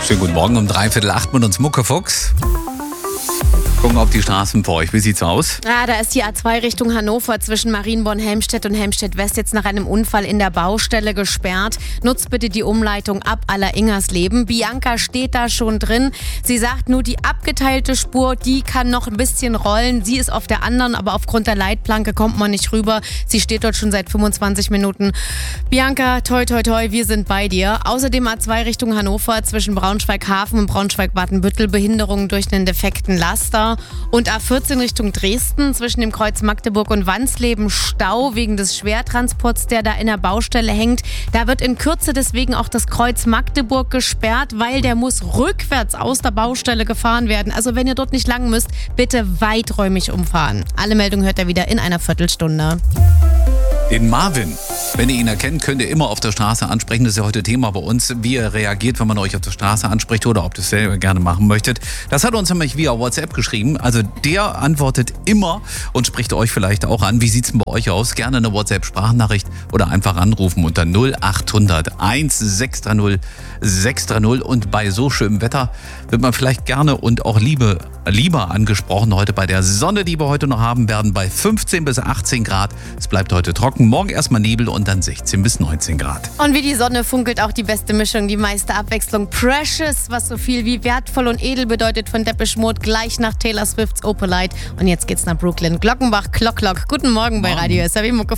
Schönen guten Morgen um 7:45 mit uns Muckefuchs. Gucken auf die Straßen vor euch. Wie sieht's aus? Ja, da ist die A2 Richtung Hannover zwischen Marienborn-Helmstedt und Helmstedt-West jetzt nach einem Unfall in der Baustelle gesperrt. Nutzt bitte die Umleitung ab Aller-Ingersleben. Bianca steht da schon drin. Sie sagt nur, die abgeteilte Spur, die kann noch ein bisschen rollen. Sie ist auf der anderen, aber aufgrund der Leitplanke kommt man nicht rüber. Sie steht dort schon seit 25 Minuten. Bianca, toi toi toi, wir sind bei dir. Außerdem A2 Richtung Hannover zwischen Braunschweig-Hafen und Braunschweig-Watenbüttel Behinderungen durch einen defekten Laster. Und A14 Richtung Dresden zwischen dem Kreuz Magdeburg und Wansleben Stau wegen des Schwertransports, der da in der Baustelle hängt. Da wird in Kürze deswegen auch das Kreuz Magdeburg gesperrt, weil der muss rückwärts aus der Baustelle gefahren werden. Also wenn ihr dort nicht lang müsst, bitte weiträumig umfahren. Alle Meldungen hört ihr wieder in einer Viertelstunde. Den Marvin. Wenn ihr ihn erkennt, könnt ihr immer auf der Straße ansprechen. Das ist ja heute Thema bei uns, wie ihr reagiert, wenn man euch auf der Straße anspricht oder ob ihr es selber gerne machen möchtet. Das hat uns nämlich via WhatsApp geschrieben. Also der antwortet immer und spricht euch vielleicht auch an. Wie sieht's denn bei euch aus? Gerne eine WhatsApp-Sprachnachricht oder einfach anrufen unter 0800 1630 630. Und bei so schönem Wetter wird man vielleicht gerne und auch lieber angesprochen. Heute bei der Sonne, die wir heute noch haben werden, bei 15 bis 18 Grad. Es bleibt heute trocken. Morgen erstmal Nebel und dann 16 bis 19 Grad. Und wie die Sonne funkelt auch die beste Mischung, die meiste Abwechslung. Precious, was so viel wie wertvoll und edel bedeutet, von Depeche Mode, gleich nach Taylor Swifts Opalite. Und jetzt geht's nach Brooklyn. Glockenbach, Clock. Guten Morgen bei Radio SRW Mucke.